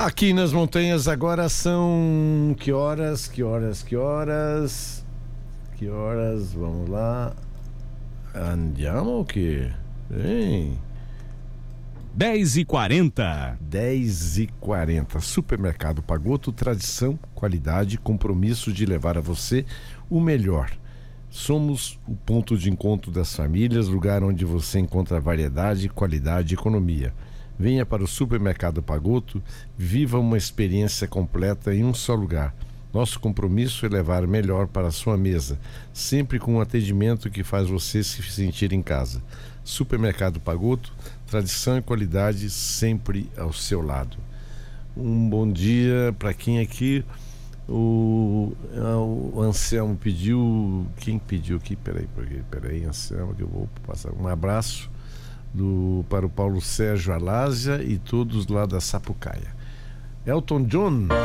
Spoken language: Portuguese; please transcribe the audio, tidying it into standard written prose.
Aqui nas montanhas agora são que horas? Que horas? Vamos lá. Andiamo o quê? Hein? 10h40. 10h40. Supermercado Pagotto, tradição, qualidade, compromisso de levar a você o melhor. Somos o ponto de encontro das famílias, lugar onde você encontra variedade, qualidade e economia. Venha para o Supermercado Pagotto, viva uma experiência completa em um só lugar. Nosso compromisso é levar o melhor para a sua mesa, sempre com um atendimento que faz você se sentir em casa. Supermercado Pagotto, tradição e qualidade sempre ao seu lado. Um bom dia para quem aqui. O Anselmo pediu. Quem pediu aqui? Peraí, Anselmo, que eu vou passar um abraço para o Paulo Sérgio Alásia e todos lá da Sapucaia. Elton John.